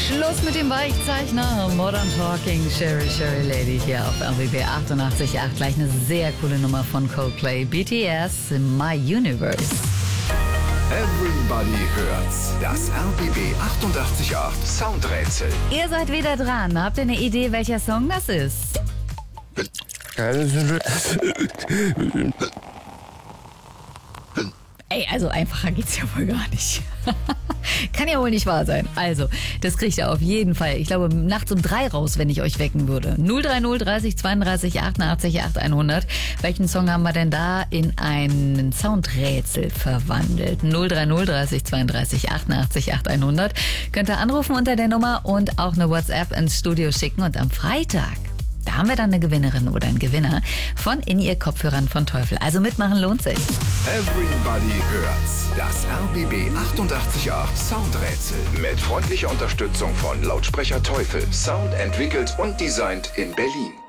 Schluss mit dem Weichzeichner. Modern Talking, Sherry Lady hier auf RBB 88.8. Gleich eine sehr coole Nummer von Coldplay. BTS, My Universe. Everybody hört's. Das RBB 88.8 Soundrätsel. Ihr seid wieder dran. Habt ihr eine Idee, welcher Song das ist? Ey, also einfacher geht's ja wohl gar nicht. Kann ja wohl nicht wahr sein. Also, das kriegt ihr auf jeden Fall. Ich glaube, nachts um 3 raus, wenn ich euch wecken würde. 030 30 32 88 8 100. Welchen Song haben wir denn da in ein Soundrätsel verwandelt? 030 30 32 88 8 100. Könnt ihr anrufen unter der Nummer und auch eine WhatsApp ins Studio schicken. Und am Freitag, da haben wir dann eine Gewinnerin oder einen Gewinner von In-Ear-Kopfhörern von Teufel. Also mitmachen lohnt sich. Everybody hört's. Das RBB 88.8 Soundrätsel. Mit freundlicher Unterstützung von Lautsprecher Teufel. Sound entwickelt und designt in Berlin.